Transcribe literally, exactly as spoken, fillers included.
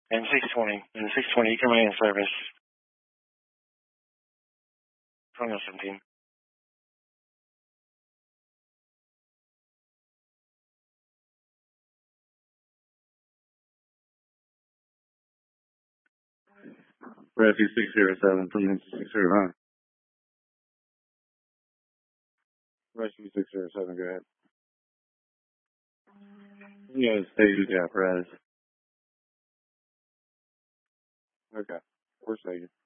And six twenty. And six twenty, you can remain in service. twenty seventeen. Rescue six zero seven, Fluminense six zero nine. Rescue six zero seven, go ahead. Yeah, stage the apparatus. Okay. We're staging.